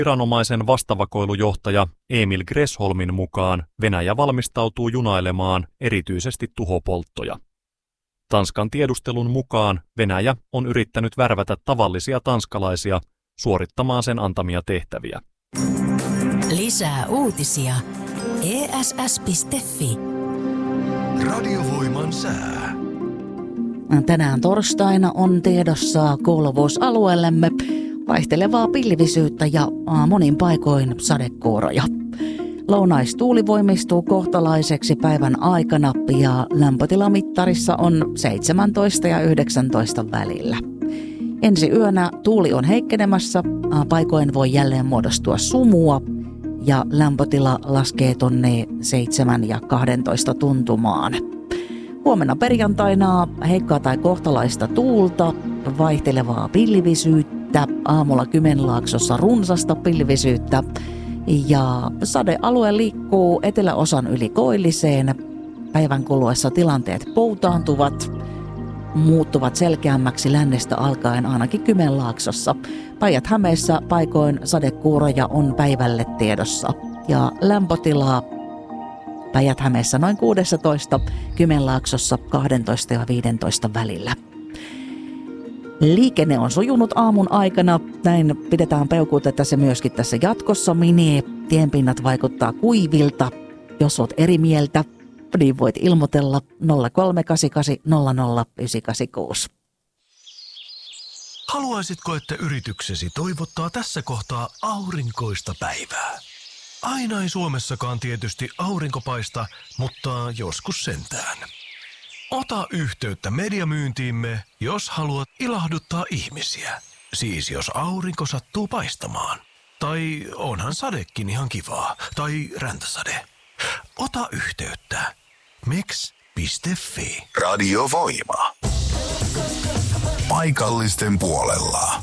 Viranomaisen vastavakoilujohtaja Emil Gresholmin mukaan Venäjä valmistautuu junailemaan erityisesti tuhopolttoja. Tanskan tiedustelun mukaan Venäjä on yrittänyt värvätä tavallisia tanskalaisia suorittamaan sen antamia tehtäviä. Lisää uutisia. ESS.fi. Radiovoiman sää. Tänään torstaina on tiedossa kuuluvuusalueellemme vaihtelevaa pilvisyyttä ja monin paikoin sadekuuroja. Lounaistuuli voimistuu kohtalaiseksi päivän aikana ja lämpötilamittarissa on 17 ja 19 välillä. Ensi yönä tuuli on heikkenemässä, paikoin voi jälleen muodostua sumua ja lämpötila laskee tonne 7 ja 12 tuntumaan. Huomenna perjantaina heikkoa tai kohtalaista tuulta, vaihtelevaa pilvisyyttä, aamulla Kymenlaaksossa runsasta pilvisyyttä ja sadealue liikkuu eteläosan yli koilliseen. Päivän kuluessa tilanteet poutaantuvat, muuttuvat selkeämmäksi lännestä alkaen ainakin Kymenlaaksossa. Päijät-Hämeessä paikoin sadekuuroja on päivälle tiedossa ja lämpötilaa Päijät-Hämeessä noin 16, Kymenlaaksossa 12 ja 15 välillä. Liikenne on sujunut aamun aikana, näin pidetään peukut, että se myöskin tässä jatkossa menee. Tienpinnat vaikuttaa kuivilta. Jos olet eri mieltä, niin voit ilmoitella 0388 00 986. Haluaisitko, että yrityksesi toivottaa tässä kohtaa aurinkoista päivää? Aina ei Suomessakaan tietysti aurinko paista, mutta joskus sentään. Ota yhteyttä mediamyyntiimme, jos haluat ilahduttaa ihmisiä. Siis jos aurinko sattuu paistamaan. Tai onhan sadekin ihan kivaa. Tai räntäsade. Ota yhteyttä. Mix.fi. Radiovoima. Paikallisten puolella.